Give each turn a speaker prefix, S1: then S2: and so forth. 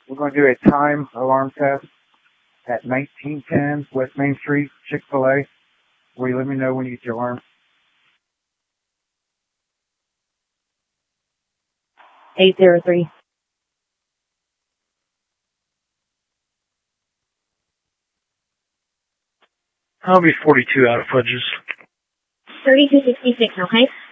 S1: We're going to do a time alarm test at 1910 West Main Street, Chick-fil-A. Will you let me know when you get your alarm?
S2: 803.
S3: I'll be 42 out of fudges.
S2: 3266, okay?